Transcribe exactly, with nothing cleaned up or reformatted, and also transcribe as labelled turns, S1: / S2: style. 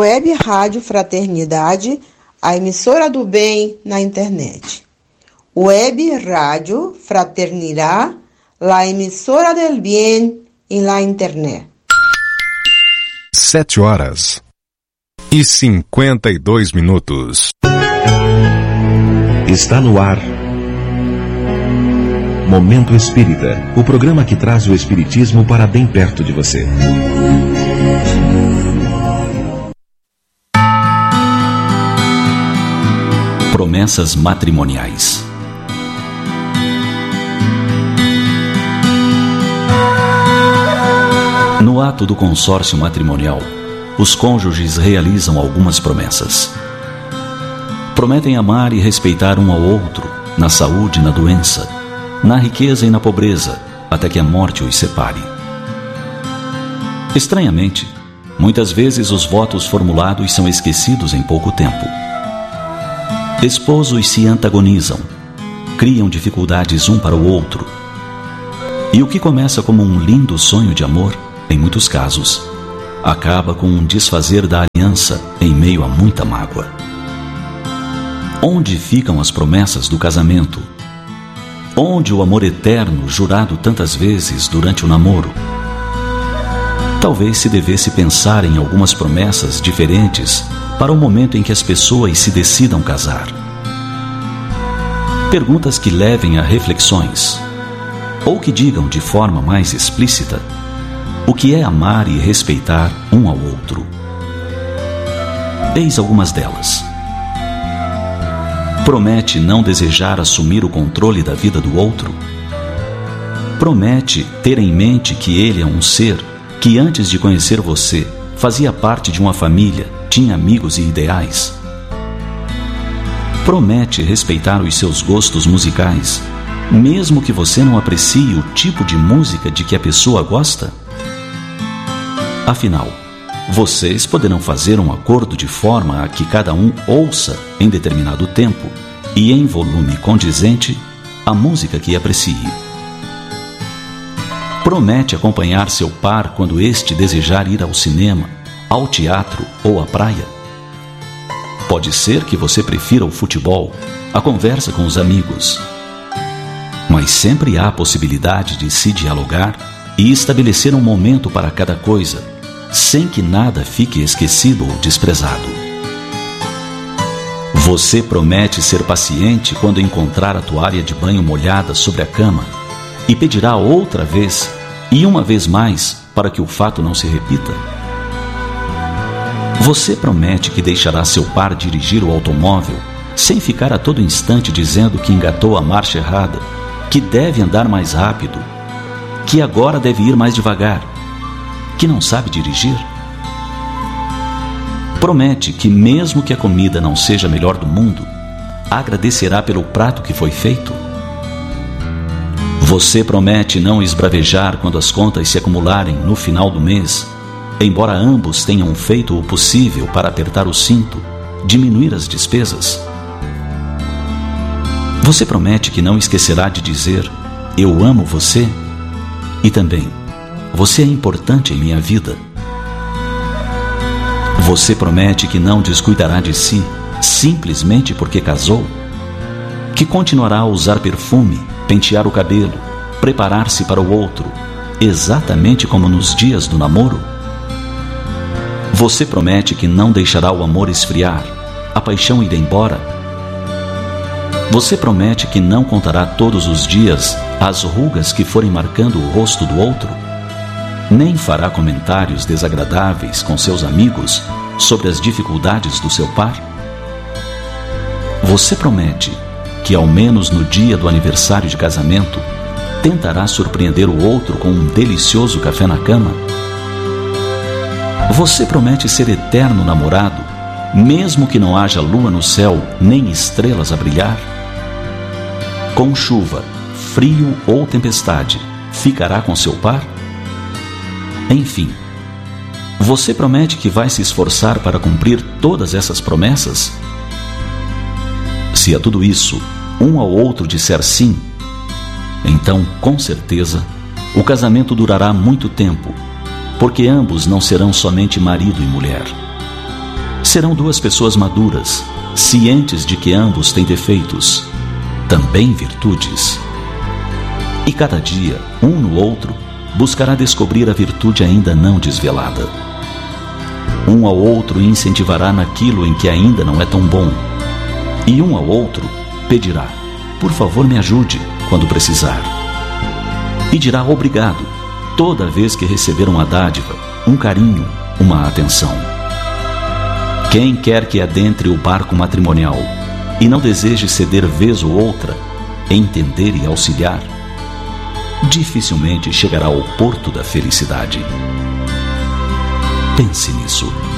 S1: Web Rádio Fraternidade, a emissora do bem na internet. Web Rádio Fraternidade, la emissora del bien em la internet.
S2: Sete horas e cinquenta e dois minutos.
S3: Está no ar Momento Espírita, o programa que traz o espiritismo para bem perto de você.
S4: Promessas matrimoniais. No ato do consórcio matrimonial, os cônjuges realizam algumas promessas. Prometem amar e respeitar um ao outro, na saúde e na doença, na riqueza e na pobreza, até que a morte os separe. Estranhamente, muitas vezes os votos formulados são esquecidos em pouco tempo. Esposos se antagonizam, criam dificuldades um para o outro. E o que começa como um lindo sonho de amor, em muitos casos, acaba com um desfazer da aliança em meio a muita mágoa. Onde ficam as promessas do casamento? Onde o amor eterno jurado tantas vezes durante o namoro? Talvez se devesse pensar em algumas promessas diferentes para o momento em que as pessoas se decidam casar. Perguntas que levem a reflexões, ou que digam de forma mais explícita o que é amar e respeitar um ao outro. Eis algumas delas. Promete não desejar assumir o controle da vida do outro? Promete ter em mente que ele é um ser que antes de conhecer você fazia parte de uma família, tinha amigos e ideais? Promete respeitar os seus gostos musicais, mesmo que você não aprecie o tipo de música de que a pessoa gosta? Afinal, vocês poderão fazer um acordo de forma a que cada um ouça em determinado tempo e em volume condizente a música que aprecie. Promete acompanhar seu par quando este desejar ir ao cinema, ao teatro ou à praia? Pode ser que você prefira o futebol, a conversa com os amigos. Mas sempre há a possibilidade de se dialogar e estabelecer um momento para cada coisa, sem que nada fique esquecido ou desprezado. Você promete ser paciente quando encontrar a toalha de banho molhada sobre a cama e pedirá outra vez e uma vez mais para que o fato não se repita? Você promete que deixará seu par dirigir o automóvel sem ficar a todo instante dizendo que engatou a marcha errada, que deve andar mais rápido, que agora deve ir mais devagar, que não sabe dirigir? Promete que mesmo que a comida não seja a melhor do mundo, agradecerá pelo prato que foi feito? Você promete não esbravejar quando as contas se acumularem no final do mês, embora ambos tenham feito o possível para apertar o cinto, diminuir as despesas? Você promete que não esquecerá de dizer "eu amo você" e também "você é importante em minha vida"? Você promete que não descuidará de si simplesmente porque casou? Que continuará a usar perfume, pentear o cabelo, preparar-se para o outro, exatamente como nos dias do namoro? Você promete que não deixará o amor esfriar, a paixão ir embora? Você promete que não contará todos os dias as rugas que forem marcando o rosto do outro? Nem fará comentários desagradáveis com seus amigos sobre as dificuldades do seu par? Você promete que, ao menos no dia do aniversário de casamento, tentará surpreender o outro com um delicioso café na cama? Você promete ser eterno namorado, mesmo que não haja lua no céu nem estrelas a brilhar? Com chuva, frio ou tempestade, ficará com seu par? Enfim, você promete que vai se esforçar para cumprir todas essas promessas? Se a tudo isso, um ao outro disser sim, então, com certeza, o casamento durará muito tempo, porque ambos não serão somente marido e mulher. Serão duas pessoas maduras, cientes de que ambos têm defeitos, também virtudes. E cada dia, um no outro, buscará descobrir a virtude ainda não desvelada. Um ao outro incentivará naquilo em que ainda não é tão bom. E um ao outro pedirá: por favor, me ajude quando precisar. E dirá obrigado toda vez que receber uma dádiva, um carinho, uma atenção. Quem quer que adentre o barco matrimonial e não deseje ceder vez ou outra, entender e auxiliar, dificilmente chegará ao porto da felicidade. Pense nisso.